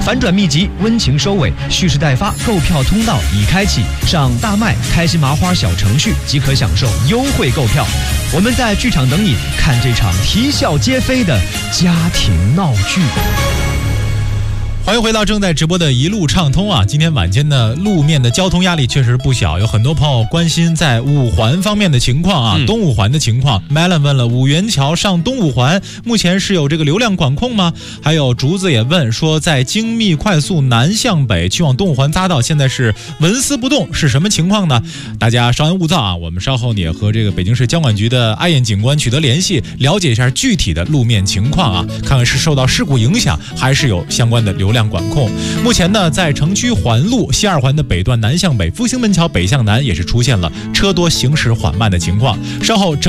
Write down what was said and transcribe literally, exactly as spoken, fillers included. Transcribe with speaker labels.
Speaker 1: 反转秘籍，温情收尾，蓄势待发，购票通道已开启。上大麦开心麻花小程序即可享受优惠购票。我们在剧场等你，看这场啼笑皆非的家庭闹剧。
Speaker 2: 欢迎回到正在直播的一路畅通啊！今天晚间的路面的交通压力确实不小，有很多朋友关心在五环方面的情况啊，嗯、东五环的情况。Melon 问了，五元桥上东五环目前是有这个流量管控吗？还有竹子也问说，在精密快速南向北去往东五环匝道，现在是纹丝不动，是什么情况呢？大家稍安勿躁啊！我们稍后也和这个北京市交管局的阿燕警官取得联系，了解一下具体的路面情况啊，看看是受到事故影响，还是有相关的流量管控。目前呢，在城区环路西二环的北段南向北，复兴门桥北向南也是出现了车多行驶缓慢的情况。稍后整